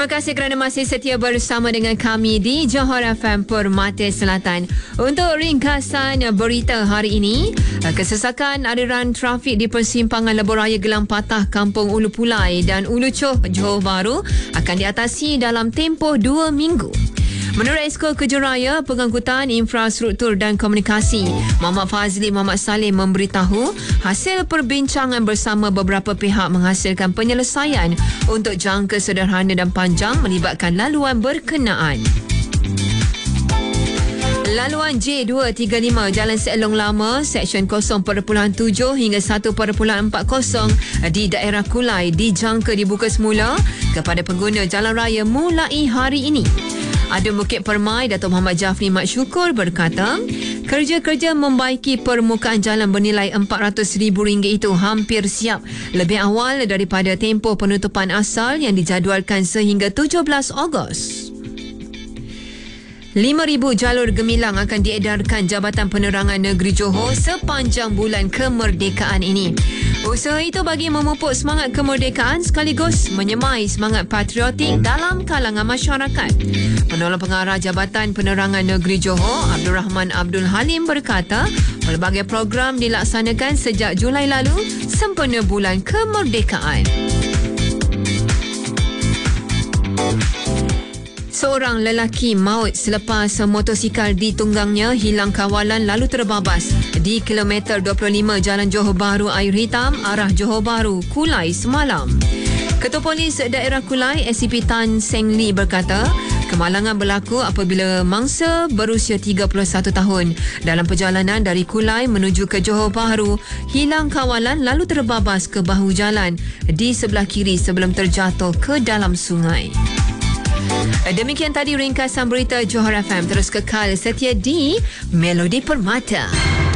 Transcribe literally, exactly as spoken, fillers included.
kasih kerana masih setia bersama dengan kami di Johor F M Permata Selatan. Untuk ringkasan berita hari ini, kesesakan aliran trafik di persimpangan Lebuh Raya Gelang Patah, Kampung Ulu Pulai dan Ulu Choh, Johor Bahru akan diatasi dalam tempoh dua minggu. Menurut Esko Kejuraya Pengangkutan Infrastruktur dan Komunikasi, Muhammad Fazli Muhammad Salim memberitahu hasil perbincangan bersama beberapa pihak menghasilkan penyelesaian untuk jangka sederhana dan panjang melibatkan laluan berkenaan. Laluan J dua tiga lima Jalan Seelong Lama, Seksyen kosong perpuluhan tujuh hingga satu perpuluhan empat kosong di daerah Kulai dijangka dibuka semula kepada pengguna jalan raya mulai hari ini. Adun Bukit Permai Datuk Muhammad Jafri Mat Syukur berkata, kerja-kerja membaiki permukaan jalan bernilai empat ratus ribu ringgit itu hampir siap lebih awal daripada tempoh penutupan asal yang dijadualkan sehingga tujuh belas Ogos. lima ribu jalur gemilang akan diedarkan Jabatan Penerangan Negeri Johor sepanjang bulan kemerdekaan ini. Usaha itu bagi memupuk semangat kemerdekaan sekaligus menyemai semangat patriotik dalam kalangan masyarakat. Penolong Pengarah Jabatan Penerangan Negeri Johor, Abdul Rahman Abdul Halim berkata, pelbagai program dilaksanakan sejak Julai lalu sempena bulan kemerdekaan. Seorang lelaki maut selepas motosikal ditunggangnya hilang kawalan lalu terbabas di kilometer dua puluh lima Jalan Johor Bahru Air Hitam arah Johor Bahru, Kulai semalam. Ketua Polis Daerah Kulai S C P Tan Seng Lee berkata, kemalangan berlaku apabila mangsa berusia tiga puluh satu tahun dalam perjalanan dari Kulai menuju ke Johor Bahru hilang kawalan lalu terbabas ke bahu jalan di sebelah kiri sebelum terjatuh ke dalam sungai. Demikian tadi ringkasan berita Johor F M. Terus kekal setia di Melodi Permata.